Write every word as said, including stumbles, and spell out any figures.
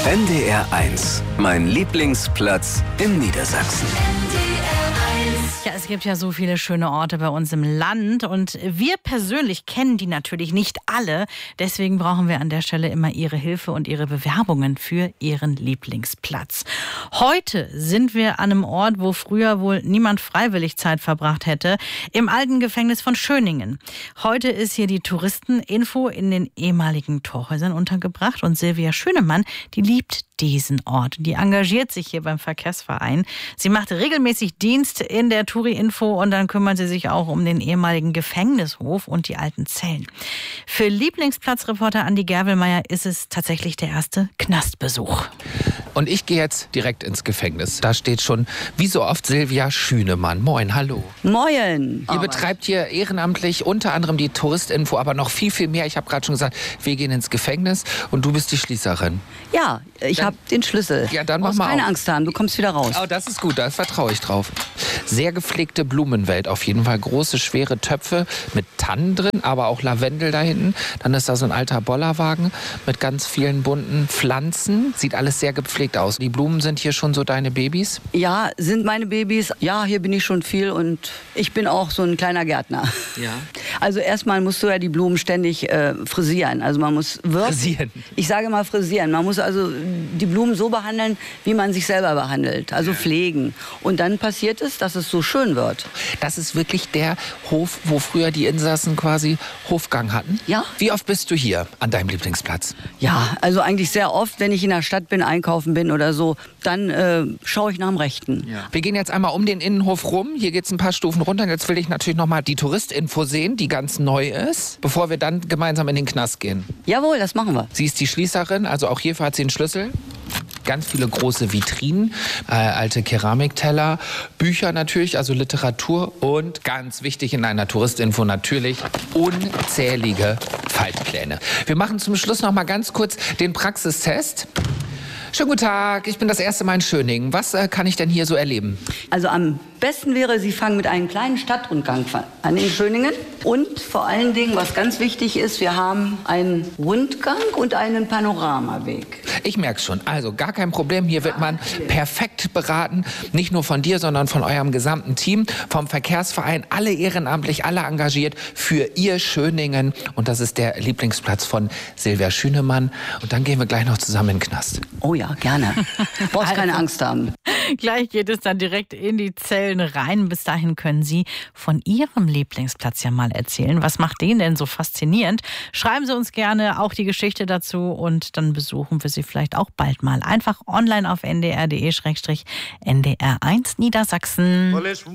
N D R eins, mein Lieblingsplatz in Niedersachsen. Ja, es gibt ja so viele schöne Orte bei uns im Land und wir persönlich kennen die natürlich nicht alle. Deswegen brauchen wir an der Stelle immer Ihre Hilfe und Ihre Bewerbungen für Ihren Lieblingsplatz. Heute sind wir an einem Ort, wo früher wohl niemand freiwillig Zeit verbracht hätte, im alten Gefängnis von Schöningen. Heute ist hier die Touristeninfo in den ehemaligen Torhäusern untergebracht und Silvia Schönemann, die liebt diesen Ort. Die engagiert sich hier beim Verkehrsverein. Sie macht regelmäßig Dienst in der Touri-Info und dann kümmert sie sich auch um den ehemaligen Gefängnishof und die alten Zellen. Für Lieblingsplatzreporter Andi Gerwelmeier ist es tatsächlich der erste Knastbesuch. Und ich gehe jetzt direkt ins Gefängnis. Da steht schon, wie so oft, Silvia Schönemann. Moin, hallo. Moin. Ihr betreibt hier ehrenamtlich unter anderem die Touristinfo, aber noch viel, viel mehr. Ich habe gerade schon gesagt, wir gehen ins Gefängnis und du bist die Schließerin. Ja, ich habe den Schlüssel. Ja, dann mach Brauchst mal keine auf. Angst haben, du kommst wieder raus. Oh, das ist gut, da vertraue ich drauf. Sehr gepflegte Blumenwelt, auf jeden Fall große, schwere Töpfe mit Tannen drin, aber auch Lavendel da hinten. Dann ist da so ein alter Bollerwagen mit ganz vielen bunten Pflanzen. Sieht alles sehr gepflegt aus. Die Blumen sind hier schon so deine Babys? Ja, sind meine Babys. Ja, hier bin ich schon viel und ich bin auch so ein kleiner Gärtner. Ja. Also erstmal musst du ja die Blumen ständig äh, frisieren. Also man muss wirklich, Frisieren? Ich sage mal frisieren. Man muss also die Blumen so behandeln, wie man sich selber behandelt. Also pflegen. Und dann passiert es, dass es so schön wird. Das ist wirklich der Hof, wo früher die Insassen quasi Hofgang hatten? Ja. Wie oft bist du hier an deinem Lieblingsplatz? Ja, also eigentlich sehr oft, wenn ich in der Stadt bin, einkaufen bin oder so, dann äh, schaue ich nach dem Rechten. Ja. Wir gehen jetzt einmal um den Innenhof rum. Hier geht es ein paar Stufen runter. Jetzt will ich natürlich noch mal die Touristinfo sehen, die ganz neu ist, bevor wir dann gemeinsam in den Knast gehen. Jawohl, das machen wir. Sie ist die Schließerin, also auch hierfür hat sie einen Schlüssel. Ganz viele große Vitrinen, äh, alte Keramikteller, Bücher natürlich, also Literatur und ganz wichtig in einer Touristinfo natürlich unzählige Faltpläne. Wir machen zum Schluss noch mal ganz kurz den Praxistest. Schönen guten Tag, ich bin das erste Mal in Schöningen. Was äh, kann ich denn hier so erleben? Also am besten wäre, Sie fangen mit einem kleinen Stadtrundgang an in Schöningen. Und vor allen Dingen, was ganz wichtig ist, wir haben einen Rundgang und einen Panoramaweg. Ich merke schon, also gar kein Problem. Hier wird man perfekt beraten. Nicht nur von dir, sondern von eurem gesamten Team, vom Verkehrsverein. Alle ehrenamtlich, alle engagiert für ihr Schöningen. Und das ist der Lieblingsplatz von Silvia Schönemann. Und dann gehen wir gleich noch zusammen in den Knast. Oh ja, gerne. Brauchst keine Angst haben. Gleich geht es dann direkt in die Zellen rein. Bis dahin können Sie von Ihrem Lieblingsplatz ja mal erzählen. Was macht den denn so faszinierend? Schreiben Sie uns gerne auch die Geschichte dazu und dann besuchen wir Sie vielleicht auch bald mal. Einfach online auf n d r punkt d e slash n d r eins Niedersachsen.